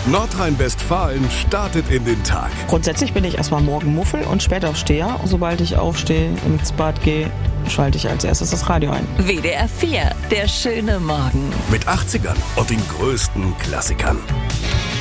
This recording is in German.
Nordrhein-Westfalen startet in den Tag. Grundsätzlich bin ich erstmal Morgenmuffel und Spätaufsteher. Sobald ich aufstehe, ins Bad gehe, schalte ich als erstes das Radio ein. WDR 4, der schöne Morgen. Mit 80ern und den größten Klassikern.